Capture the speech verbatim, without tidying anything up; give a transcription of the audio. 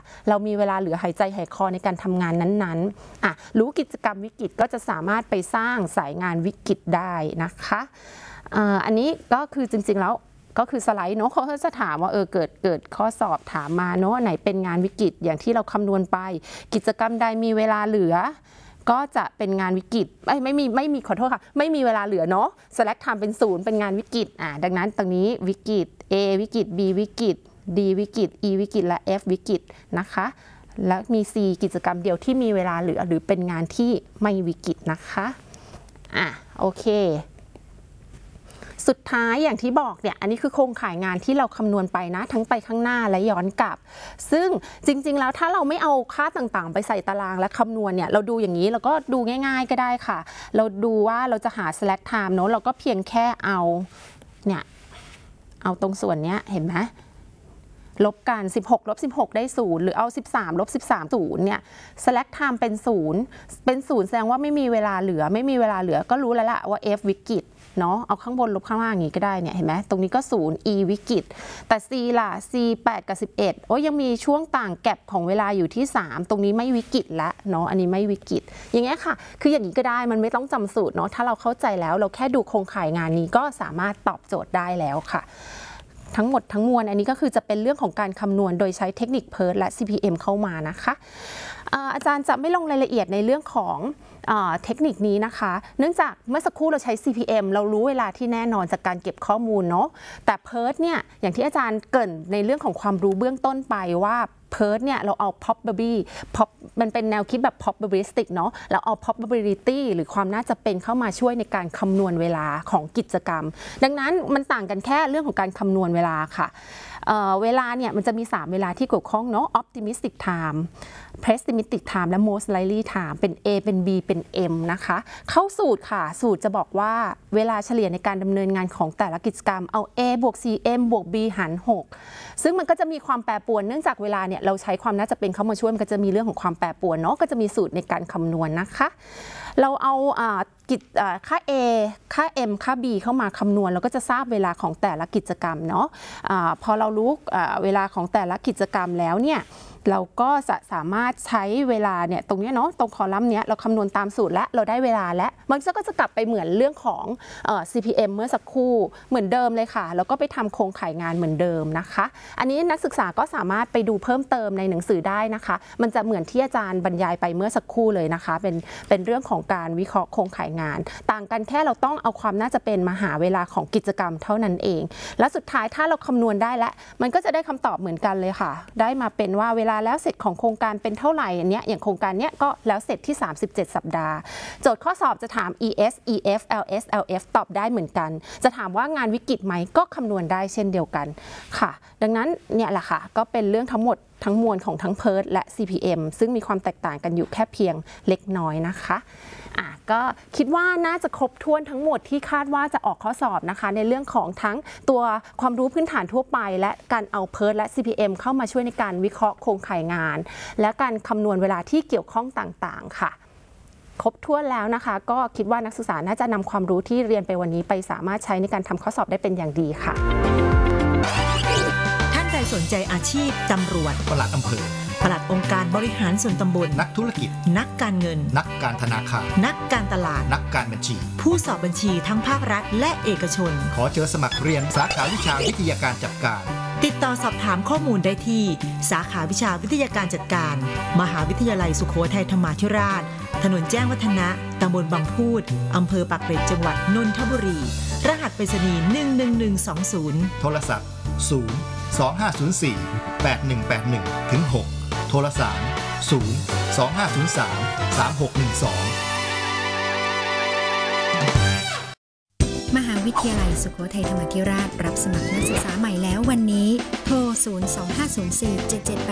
เรามีเวลาเหลือหายใจหายคอในการทำงานนั้นๆอ่ะรู้กิจกรรมวิกฤตก็จะสามารถไปสร้างสายงานวิกฤตได้นะคะอันนี้ก็คือจริงๆแล้วก็คือสไลด์เนาะเขาจะถามว่าเออเกิดเกิดข้อสอบถามมาเนาะไหนเป็นงานวิกฤตอย่างที่เราคำนวณไปกิจกรรมใดมีเวลาเหลือก็จะเป็นงานวิกฤตไม่ไม่มีไม่มีขอโทษค่ะไม่มีเวลาเหลือเนาะ slack time เป็นศูนย์เป็นงานวิกฤตอ่าดังนั้นตรงนี้วิกฤต A วิกฤต B วิกฤต D วิกฤต E วิกฤตและ F วิกฤตนะคะแล้วมี C กิจกรรมเดียวที่มีเวลาเหลือหรือเป็นงานที่ไม่วิกฤตนะคะอ่ะโอเคสุดท้ายอย่างที่บอกเนี่ยอันนี้คือโครงข่ายงานที่เราคำนวณไปนะทั้งไปข้างหน้าและย้อนกลับซึ่งจริงๆแล้วถ้าเราไม่เอาค่าต่างๆไปใส่ตารางและคำนวณเนี่ยเราดูอย่างนี้เราก็ดูง่ายๆก็ได้ค่ะเราดูว่าเราจะหา slack time เนอะเราก็เพียงแค่เอาเนี่ยเอาตรงส่วนเนี้ยเห็นไหมลบกันสิบหกลบสิบหกได้ศูนย์หรือเอาสิบสามลบสิบสาม ศูนย์เนี่ย slack time เป็นศูนย์เป็นศูนย์แสดงว่าไม่มีเวลาเหลือไม่มีเวลาเหลือก็รู้แล้วล่ะว่า F วิกฤตเนาะเอาข้างบนลบข้างล่างอย่างนี้ก็ได้เนี่ยเห็นไหมตรงนี้ก็ศูนย์ E วิกฤตแต่ C ล่ะ C แปดกับสิบเอ็ดโอ้ยังมีช่วงต่างแก็บของเวลาอยู่ที่สามตรงนี้ไม่วิกฤตละเนาะอันนี้ไม่วิกฤตอย่างเงี้ยค่ะคืออย่างนี้ก็ได้มันไม่ต้องจำสูตรเนาะถ้าเราเข้าใจแล้วเราแค่ดูโครงข่ายงานนี้ก็สามารถตอบโจทย์ได้แล้วค่ะทั้งหมดทั้งมวลอันนี้ก็คือจะเป็นเรื่องของการคำนวณโดยใช้เทคนิค พี อี อาร์ ที และ ซี พี เอ็ม เข้ามานะคะอาจารย์จะไม่ลงรายละเอียดในเรื่องของเทคนิคนี้นะคะเนื่องจากเมื่อสักครู่เราใช้ ซี พี เอ็ม เรารู้เวลาที่แน่นอนจากการเก็บข้อมูลเนาะแต่ พี อี อาร์ ที เนี่ยอย่างที่อาจารย์เกริ่นในเรื่องของความรู้เบื้องต้นไปว่า พี อี อาร์ ที เนี่ยเราเอา probability มันเป็นแนวคิดแบบ probabilistic เนาะเราเอา probability หรือความน่าจะเป็นเข้ามาช่วยในการคำนวณเวลาของกิจกรรมดังนั้นมันต่างกันแค่เรื่องของการคำนวณเวลาค่ะ เ, เวลาเนี่ยมันจะมีสามเวลาที่เกี่ยวข้องเนาะ optimistic time pessimistic time และ most likely time เป็น A เป็น B เป็น M นะคะเข้าสูตรค่ะสูตรจะบอกว่าเวลาเฉลี่ยในการดำเนินงานของแต่ละกิจกรรมเอา A บวก C M บวก B หารหกซึ่งมันก็จะมีความแปรปรวนเนื่องจากเวลาเนี่ยเราใช้ความน่าจะเป็นเข้ามาช่วยมันก็จะมีเรื่องของความแปรปรวนเนาะก็จะมีสูตรในการคำนวณนะคะเราเอากิจค่า A ค่า M ค่า B เข้ามาคำนวณแล้วก็จะทราบเวลาของแต่ละกิจกรรมเนาะพอเรารู้เวลาของแต่ละกิจกรรมแล้วเนี่ยเราก็จะสามารถใช้เวลาเนี่ยตรงนี้เนาะตรงคอลัมน์เนี้ยเราคำนวณตามสูตรและเราได้เวลาและมันก็จะกลับไปเหมือนเรื่องของ ซี พี เอ็ม เมื่อสักครู่เหมือนเดิมเลยค่ะแล้วก็ไปทำโครงข่ายงานเหมือนเดิมนะคะอันนี้นักศึกษาก็สามารถไปดูเพิ่มเติมในหนังสือได้นะคะมันจะเหมือนที่อาจารย์บรรยายไปเมื่อสักครู่เลยนะคะเป็นเป็นเรื่องของการวิเคราะห์โครงข่ายงานต่างกันแค่เราต้องเอาความน่าจะเป็นมาหาเวลาของกิจกรรมเท่านั้นเองและสุดท้ายถ้าเราคำนวณได้แล้วมันก็จะได้คำตอบเหมือนกันเลยค่ะได้มาเป็นว่าเวลาแล้วเสร็จของโครงการเป็นเท่าไหร่อันเนี้ยอย่างโครงการเนี้ยก็แล้วเสร็จที่สามสิบเจ็ดสัปดาห์โจทย์ข้อสอบจะถาม E S E F L S L F ตอบได้เหมือนกันจะถามว่างานวิกฤตไหมก็คำนวณได้เช่นเดียวกันค่ะดังนั้นเนี่ยแหละค่ะก็เป็นเรื่องทั้งหมดทั้งมวลของทั้ง พี อี อาร์ ที และ ซี พี เอ็ม ซึ่งมีความแตกต่างกันอยู่แค่เพียงเล็กน้อยนะคะอ่ะก็คิดว่าน่าจะครบถ้วนทั้งหมดที่คาดว่าจะออกข้อสอบนะคะในเรื่องของทั้งตัวความรู้พื้นฐานทั่วไปและการเอา พี อี อาร์ ที และ ซี พี เอ็ม เข้ามาช่วยในการวิเคราะห์โครงข่ายงานและการคำนวณเวลาที่เกี่ยวข้องต่างๆค่ะครบถ้วนแล้วนะคะก็คิดว่านักศึกษาน่าจะนำความรู้ที่เรียนไปวันนี้ไปสามารถใช้ในการทำข้อสอบได้เป็นอย่างดีค่ะท่านใดสนใจอาชีพตำรวจปลัดอำเภอปลัดองค์การบริหารส่วนตำบลนักธุรกิจนักการเงินนักการธนาคารนักการตลาดนักการบัญชีผู้สอบบัญชีทั้งภาครัฐและเอกชนขอเชิญสมัครเรียนสาขาวิชาวิทยาการจัดการติดต่อสอบถามข้อมูลได้ที่สาขาวิชาวิทยาการจัดการมหาวิทยาลัยสุโขทัยธรรมาธิราชถนนแจ้งวัฒนะตำบลบางพูดอำเภอปากเกร็ดจังหวัดนนทบุรีรหัสไปรษณีย์หนึ่งหนึ่งหนึ่งสองศูนย์โทรศัพท์ศูนย์ สองห้าศูนย์สี่ แปดหนึ่งแปดหนึ่งถึงหกโทรศัพท์ศูนย์ สองห้าศูนย์สาม สามหกหนึ่งสองมหาวิทยาลัยสุโขทัยธรรมาธิราชรับสมัครนักศึกษาใหม่แล้ววันนี้โทรศูนย์ สองห้าศูนย์สี่ เจ็ดเจ็ด